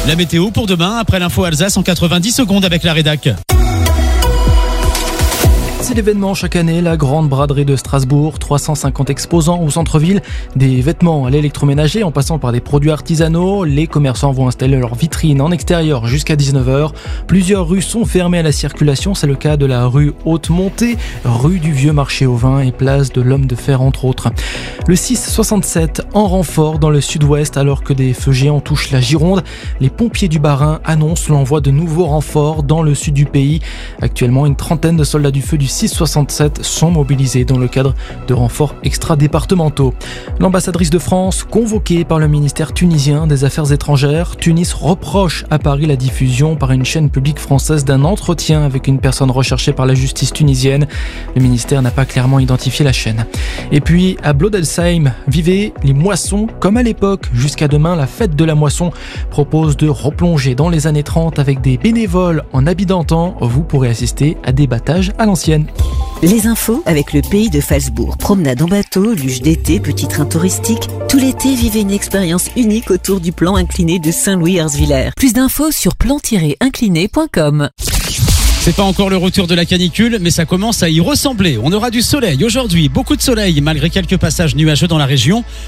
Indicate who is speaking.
Speaker 1: La météo pour demain, après l'info Alsace en 90 secondes avec la rédac.
Speaker 2: C'est l'événement chaque année, la grande braderie de Strasbourg, 350 exposants au centre-ville, des vêtements à l'électroménager en passant par des produits artisanaux. Les commerçants vont installer leurs vitrines en extérieur jusqu'à 19h. Plusieurs rues sont fermées à la circulation, c'est le cas de la rue Haute-Montée, rue du Vieux Marché au Vin et place de l'Homme de Fer entre autres. Le 667 en renfort dans le sud-ouest alors que des feux géants touchent la Gironde. Les pompiers du Bas-Rhin annoncent l'envoi de nouveaux renforts dans le sud du pays. Actuellement, une trentaine de soldats du feu du 667 sont mobilisés dans le cadre de renforts extra-départementaux. L'ambassadrice de France, convoquée par le ministère tunisien des Affaires étrangères, Tunis reproche à Paris la diffusion par une chaîne publique française d'un entretien avec une personne recherchée par la justice tunisienne. Le ministère n'a pas clairement identifié la chaîne. Et puis, à Blodelsheim, vivez les moissons comme à l'époque. Jusqu'à demain, la fête de la moisson propose de replonger dans les années 30 avec des bénévoles en habits d'antan. Vous pourrez assister à des battages à l'ancienne.
Speaker 3: Les infos avec le pays de Phalsbourg. Promenade en bateau, luge d'été, petit train touristique. Tout l'été, vivez une expérience unique autour du plan incliné de Saint-Louis-Erzvillers. Plus d'infos sur plan-incliné.com.
Speaker 1: C'est pas encore le retour de la canicule, mais ça commence à y ressembler. On aura du soleil aujourd'hui, beaucoup de soleil malgré quelques passages nuageux dans la région.